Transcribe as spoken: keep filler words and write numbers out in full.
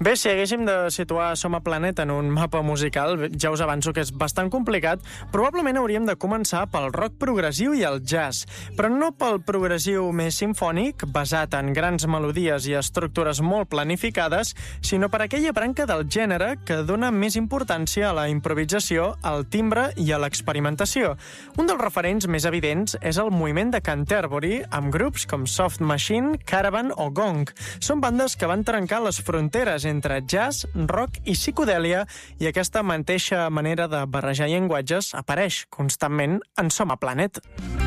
Bé, si haguéssim de situar Som a Planet en un mapa musical, ja us avanço que és bastant complicat, probablement hauríem de començar pel rock progressiu i el jazz, però no pel progressiu més simfònic, basat en grans melodies i estructures molt planificades, sinó per aquella branca del gènere que dona més importància a la improvisació, al timbre i a l'experimentació. Un dels referents més evidents és el moviment de Canterbury, amb grups com Soft Machine, Caravan o Gong. Són bandes que van trencar les fronteres entre jazz, rock i psicodèlia, i aquesta mateixa manera de barrejar llenguatges apareix constantment en Som a Planet.